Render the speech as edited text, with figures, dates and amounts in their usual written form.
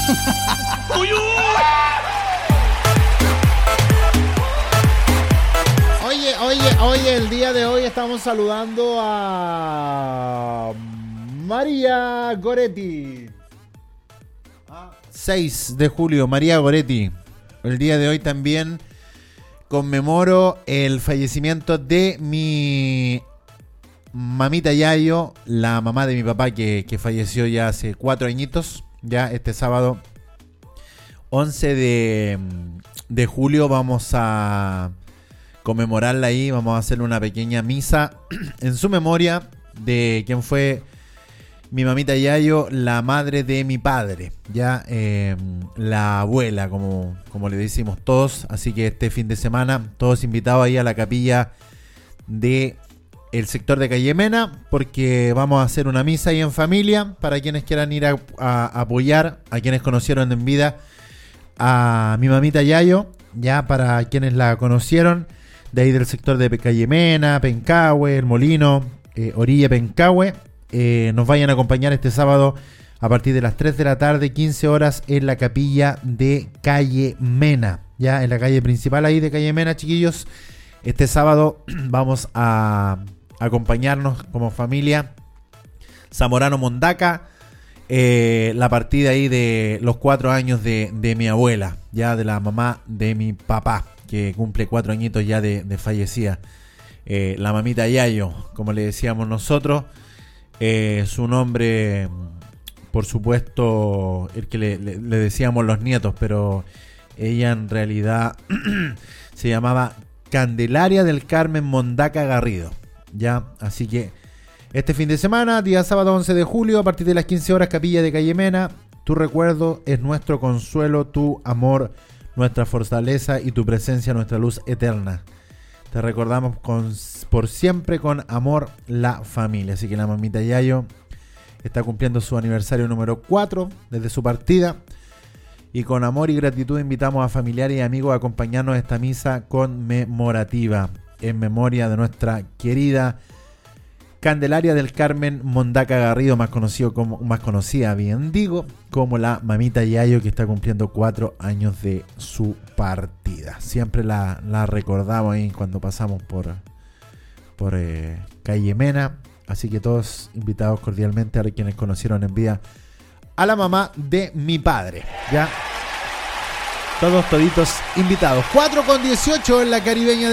Oye, el día de hoy estamos saludando a María Goretti. 6 de julio, María Goretti. El día de hoy también conmemoro el fallecimiento de mi mamita Yayo, la mamá de mi papá que falleció ya hace 4 añitos. Ya este sábado 11 de julio vamos a conmemorarla ahí, vamos a hacerle una pequeña misa en su memoria de quien fue mi mamita Yayo, la madre de mi padre, ya la abuela, como le decimos todos. Así que este fin de semana todos invitados ahí a la capilla de el sector de Calle Mena, porque vamos a hacer una misa ahí en familia para quienes quieran ir a apoyar a quienes conocieron en vida a mi mamita Yayo, ya para quienes la conocieron de ahí del sector de Calle Mena, Pencahue, El Molino, Orilla Pencahue, nos vayan a acompañar este sábado a partir de las 3 de la tarde, 15 horas, en la capilla de Calle Mena, ya en la calle principal ahí de Calle Mena, chiquillos. Este sábado vamos a acompañarnos como familia Zamorano Mondaca, la partida ahí de los 4 años de mi abuela, ya de la mamá de mi papá, que cumple 4 añitos ya de fallecida. La mamita Yayo, como le decíamos nosotros, su nombre, por supuesto, el que le decíamos los nietos, pero ella en realidad se llamaba Candelaria del Carmen Mondaca Garrido, ya. Así que este fin de semana, día sábado 11 de julio, a partir de las 15 horas, capilla de Calle Mena. Tu recuerdo es nuestro consuelo, tu amor nuestra fortaleza y tu presencia nuestra luz eterna. Te recordamos por siempre con amor la familia. Así que la mamita Yayo está cumpliendo su aniversario número 4 desde su partida. Y con amor y gratitud invitamos a familiares y amigos a acompañarnos a esta misa conmemorativa en memoria de nuestra querida Candelaria del Carmen Mondaca Garrido, más conocida, bien digo, como la mamita Yayo, que está cumpliendo 4 años de su partida. Siempre la recordamos ahí cuando pasamos por Calle Mena. Así que todos invitados cordialmente a quienes conocieron en vida a la mamá de mi padre. Ya, todos toditos invitados. 4:18 en la caribeña